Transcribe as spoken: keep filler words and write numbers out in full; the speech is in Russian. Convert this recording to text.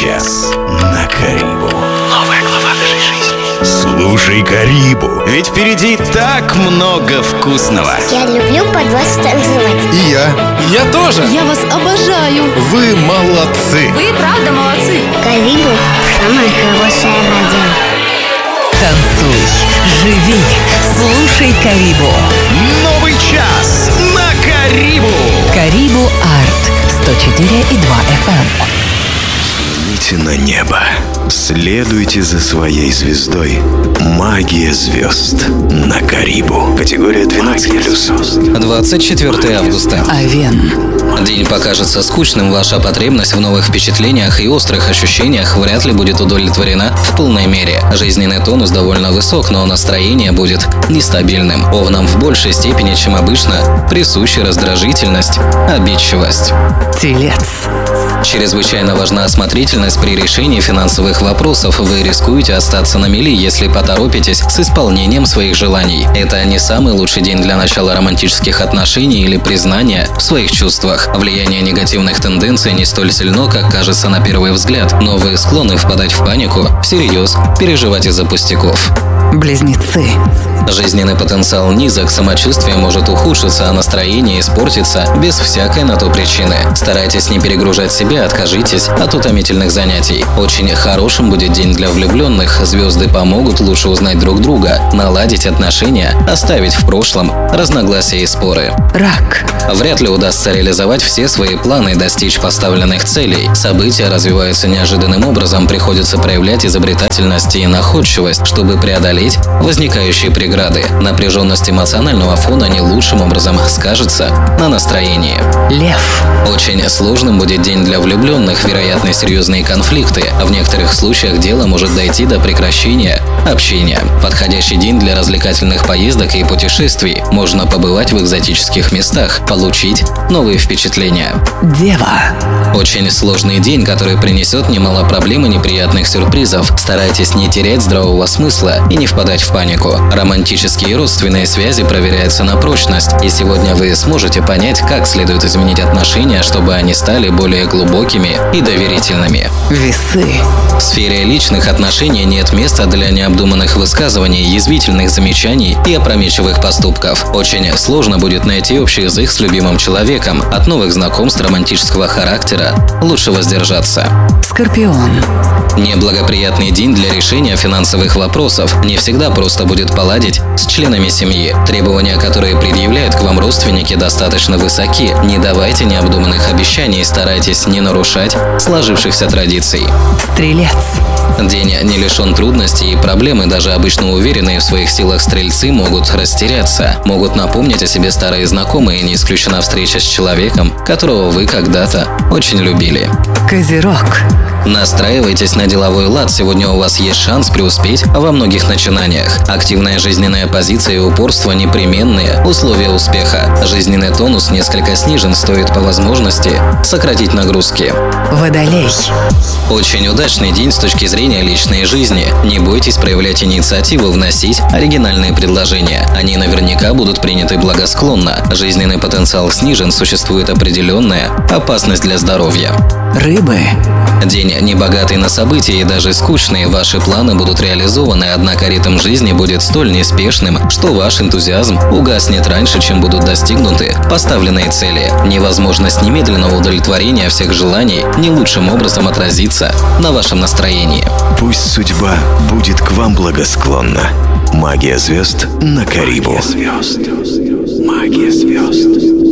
час на Карибу. Новая глава нашей жизни. Слушай Карибу, ведь впереди так много вкусного. Я люблю под вас танцевать. И я. Я тоже. Я вас обожаю. Вы молодцы. Вы правда молодцы. Карибу – самая хорошая радио. Танцуй, живи, слушай Карибу. Новый час на Карибу. Карибу Арт сто четыре и два эф эм. Взгляните на небо. Следуйте за своей звездой. Магия звезд на Карибу. Категория двенадцать плюс. двадцать четвёртого августа. Овен. День покажется скучным, ваша потребность в новых впечатлениях и острых ощущениях вряд ли будет удовлетворена в полной мере. Жизненный тонус довольно высок, но настроение будет нестабильным. Овнам в большей степени, чем обычно, присуща раздражительность, обидчивость. Телец. Чрезвычайно важна осмотрительность при решении финансовых вопросов. Вы рискуете остаться на мели, если поторопитесь с исполнением своих желаний. Это не самый лучший день для начала романтических отношений или признания в своих чувствах. Влияние негативных тенденций не столь сильно, как кажется на первый взгляд, но вы склонны впадать в панику, всерьез переживать из-за пустяков. Близнецы. Жизненный потенциал низок, самочувствие может ухудшиться, а настроение испортиться без всякой на то причины. Старайтесь не перегружать себя, откажитесь от утомительных занятий. Очень хорошим будет день для влюбленных. Звезды помогут лучше узнать друг друга, наладить отношения, оставить в прошлом разногласия и споры. Рак. Вряд ли удастся реализовать все свои планы и достичь поставленных целей. События развиваются неожиданным образом, приходится проявлять изобретательность и находчивость, чтобы преодолеть возникающие преграды. Напряженность эмоционального фона не лучшим образом скажется на настроении. Лев. Очень сложным будет день для влюбленных, вероятны серьезные конфликты, а в некоторых случаях дело может дойти до прекращения общения. Подходящий день для развлекательных поездок и путешествий. Можно побывать в экзотических местах, получить новые впечатления. Дева. Очень сложный день, который принесет немало проблем и неприятных сюрпризов. Старайтесь не терять здравого смысла и не впадать в панику. Романтические и родственные связи проверяются на прочность, и сегодня вы сможете понять, как следует изменить отношения, чтобы они стали более глубокими и доверительными. Весы. В сфере личных отношений нет места для необдуманных высказываний, язвительных замечаний и опрометчивых поступков. Очень сложно будет найти общий язык с любимым человеком. От новых знакомств романтического характера лучше воздержаться. Скорпион. Неблагоприятный день для решения финансовых вопросов. Не всегда просто будет поладить с членами семьи. Требования, которые предъявляют к вам родственники, достаточно высоки. Не давайте необдуманных обещаний, старайтесь не нарушать сложившихся традиций. Стрелец. День не лишен трудностей и проблемы. Даже обычно уверенные в своих силах стрельцы могут растеряться. Могут напомнить о себе старые знакомые, не исключена встреча с человеком, которого вы когда-то очень любили. Козерог. Настраивайтесь на деловой лад. Сегодня у вас есть шанс преуспеть во многих начинаниях. Активная жизненная позиция и упорство – непременные условия успеха. Жизненный тонус несколько снижен, стоит по возможности сократить нагрузки. Водолей. Очень удачный день с точки зрения личной жизни. Не бойтесь проявлять инициативу, вносить оригинальные предложения. Они наверняка будут приняты благосклонно. Жизненный потенциал снижен, существует определенная опасность для здоровья. Рыбы. День небогатый на события и даже скучные. Ваши планы будут реализованы, однако ритм жизни будет столь неспешным, что ваш энтузиазм угаснет раньше, чем будут достигнуты поставленные цели. Невозможность немедленного удовлетворения всех желаний не лучшим образом отразится на вашем настроении. Пусть судьба будет к вам благосклонна. Магия звезд на Карибу. Магия звезд. Магия звезд.